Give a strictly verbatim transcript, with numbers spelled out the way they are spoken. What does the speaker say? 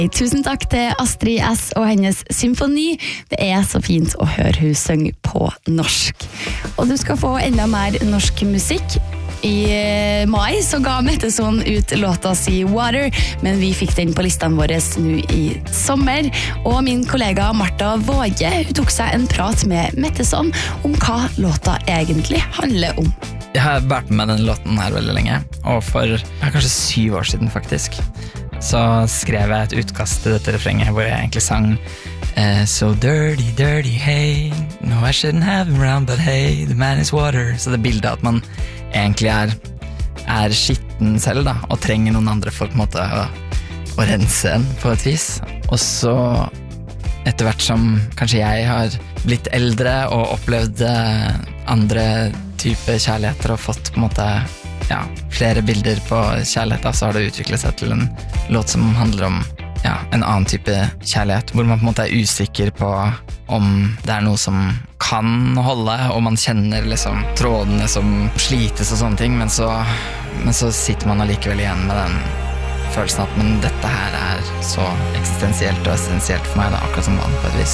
Tusen takk til Astrid S og hennes symfoni. Det er så fint å høre hun synge på norsk. Og du skal få enda mer norsk musikk. I mai så ga Metteson ut låta si Water, men vi fikk den på listene våre nå i sommer. Og min kollega Martha Våge hun tok seg en prat med Metteson om hva låta egentlig handler om. Jeg har vært med denne låten her veldig lenge, og for ja, kanskje syv år siden faktisk, så skrev jeg et utkast til dette refrenget hvor jeg egentlig sang uh, So dirty, dirty, hey No, I shouldn't have him around, but hey The man is water. Så det bildet at man egentlig er, er skitten selv da, og trenger noen andre for på en måte å, å rense en på et vis. Og så etter hvert som kanskje jeg har blitt eldre og opplevd andre type kjærligheter og fått på en måte ja, flere bilder på kjærlighet, så har det utviklet seg til en låt som handler om ja, en annen type kjærlighet, hvor man på en måte er usikker på om det er noe som kan holde, og man kjenner liksom trådene som slites og sånne ting, men så, men så sitter man allikevel igjen med den følelsen at men dette her er så eksistensielt og essensielt for meg, da, akkurat som vann på et vis.